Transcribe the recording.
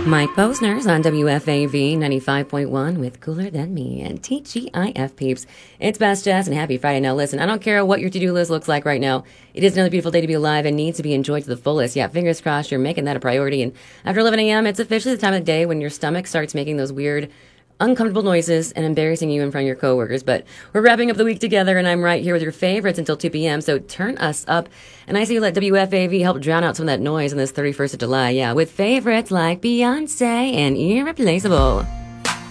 Mike Posner's on WFAV 95.1 with Cooler Than Me and TGIF peeps. It's Best Jazz and happy Friday. Now listen, I don't care what your to-do list looks like right now. It is another beautiful day to be alive and needs to be enjoyed to the fullest. Yeah, fingers crossed you're making that a priority. And after 11 a.m., it's officially the time of the day when your stomach starts making those weird uncomfortable noises and embarrassing you in front of your coworkers. But we're wrapping up the week together, and I'm right here with your favorites until 2 p.m., so turn us up. And I see you let WFAV help drown out some of that noise on this 31st of July, yeah, with favorites like Beyonce and Irreplaceable.